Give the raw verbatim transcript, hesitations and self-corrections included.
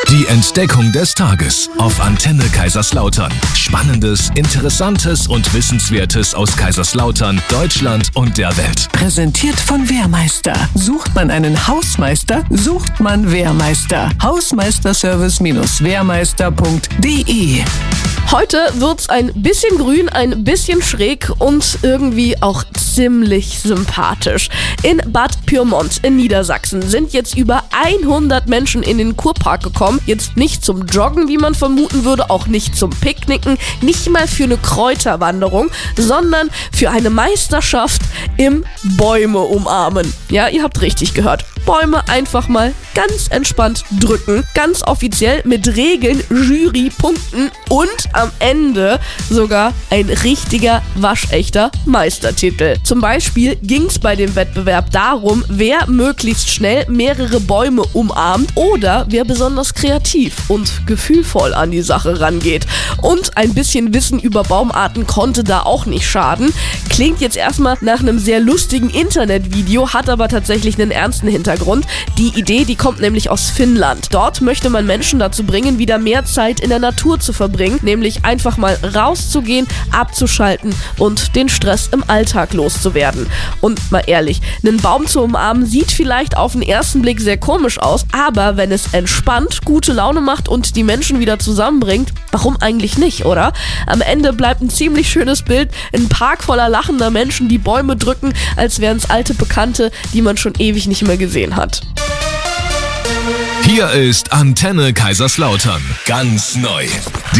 Die Entdeckung des Tages auf Antenne Kaiserslautern. Spannendes, Interessantes und Wissenswertes aus Kaiserslautern, Deutschland und der Welt. Präsentiert von Wehrmeister. Sucht man einen Hausmeister, sucht man Wehrmeister. Hausmeisterservice Wehrmeister punkt de. Heute wird's ein bisschen grün, ein bisschen schräg und irgendwie auch ziemlich sympathisch. In Bad Pyrmont in Niedersachsen sind jetzt über hundert Menschen in den Kurpark gekommen. Jetzt nicht zum Joggen, wie man vermuten würde, auch nicht zum Picknicken, nicht mal für eine Kräuterwanderung, sondern für eine Meisterschaft im Bäume umarmen. Ja, ihr habt richtig gehört. Bäume einfach mal ganz entspannt drücken, ganz offiziell mit Regeln, Jury, Punkten und am Ende sogar ein richtiger, waschechter Meistertitel. Zum Beispiel ging es bei dem Wettbewerb darum, wer möglichst schnell mehrere Bäume umarmt oder wer besonders kreativ und gefühlvoll an die Sache rangeht. Und ein bisschen Wissen über Baumarten konnte da auch nicht schaden. Klingt jetzt erstmal nach einem sehr lustigen Internetvideo, hat aber tatsächlich einen ernsten Hintergrund. Die Idee, die kommt nämlich aus Finnland. Dort möchte man Menschen dazu bringen, wieder mehr Zeit in der Natur zu verbringen, nämlich einfach mal rauszugehen, abzuschalten und den Stress im Alltag loszuwerden. Und mal ehrlich, einen Baum zu umarmen sieht vielleicht auf den ersten Blick sehr komisch aus, aber wenn es entspannt, gute Laune macht und die Menschen wieder zusammenbringt, warum eigentlich nicht, oder? Am Ende bleibt ein ziemlich schönes Bild, ein Park voller lachender Menschen, die Bäume drücken, als wären es alte Bekannte, die man schon ewig nicht mehr gesehen hat. Hier ist Antenne Kaiserslautern. Ganz neu.